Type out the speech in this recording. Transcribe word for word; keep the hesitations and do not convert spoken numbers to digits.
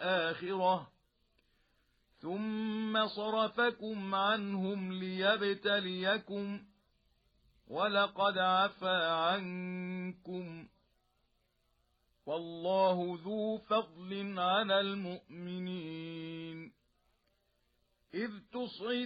الآخرة ثم صرفكم عنهم ليبتليكم ولقد عفا عنكم والله ذو فضل على المؤمنين إذ تصعد